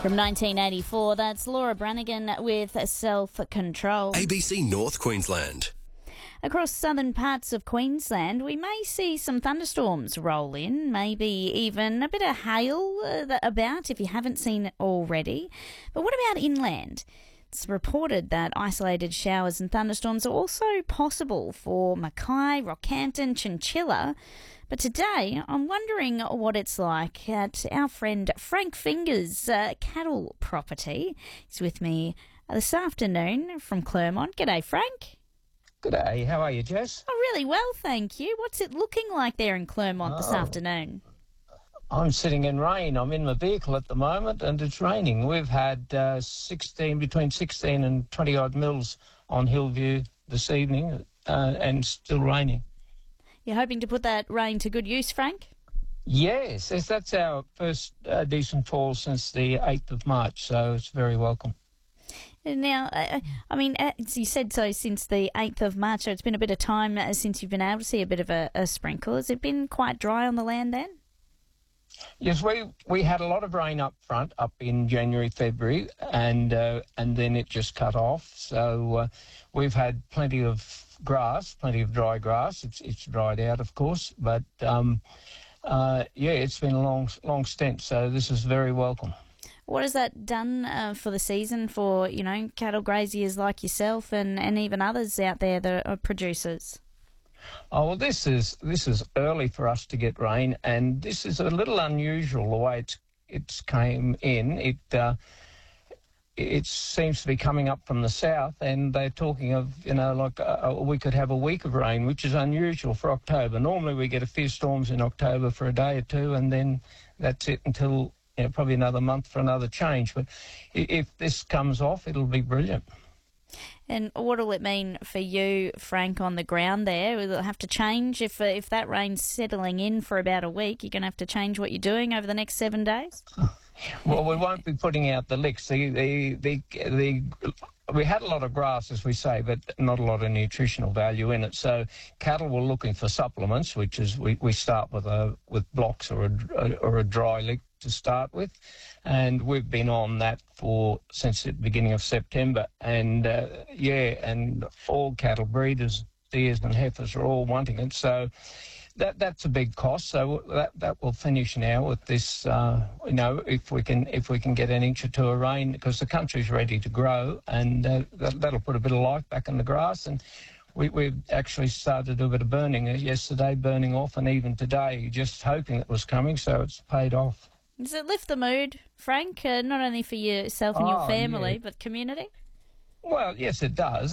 From 1984, that's Laura Branigan with Self-Control. ABC North Queensland. Across southern parts of Queensland, we may see some thunderstorms roll in, maybe even a bit of hail about if you haven't seen it already. But what about inland? It's reported that isolated showers and thunderstorms are also possible for Mackay, Rockhampton, Chinchilla. But today, I'm wondering what it's like at our friend Frank Finger's cattle property. He's with me this afternoon from Clermont. G'day, Frank. G'day, how are you, Jess? Oh, really well, thank you. What's it looking like there in Clermont this afternoon? I'm sitting in rain. I'm in my vehicle at the moment and it's raining. We've had between 16 and 20 odd mils on Hillview this evening and still raining. You're hoping to put that rain to good use, Frank? Yes, that's our first decent fall since the 8th of March, so it's very welcome. Now, you said so since the 8th of March, so it's been a bit of time since you've been able to see a bit of a sprinkle. Has it been quite dry on the land then? Yes, we had a lot of rain up front, up in January, February, and then it just cut off. So we've had plenty of grass, plenty of dry grass. It's dried out, of course, but it's been a long stint. So this is very welcome. What has that done for the season for cattle graziers like yourself and even others out there that are producers? Oh, well, this is early for us to get rain, and this is a little unusual the way it's came in. It seems to be coming up from the south, and they're talking of we could have a week of rain, which is unusual for October. Normally we get a few storms in October for a day or two, and then that's it until probably another month for another change. But if this comes off, it'll be brilliant. And what will it mean for you, Frank, on the ground there? Will it have to change if that rain's settling in for about a week? You're going to have to change what you're doing over the next 7 days? Well, we won't be putting out the licks. We had a lot of grass, as we say, but not a lot of nutritional value in it. So cattle were looking for supplements, which is we start with blocks or a dry lick to start with, and we've been on that since the beginning of September. And and all cattle breeders, steers and heifers, are all wanting it. So that's a big cost. So that will finish now with this. If we can get an inch or two of rain, because the country's ready to grow, and that'll put a bit of life back in the grass. And we've actually started to do a bit of burning yesterday, burning off, and even today, just hoping it was coming. So it's paid off. Does it lift the mood, Frank? Not only for yourself and your family, but community? Well, yes, it does.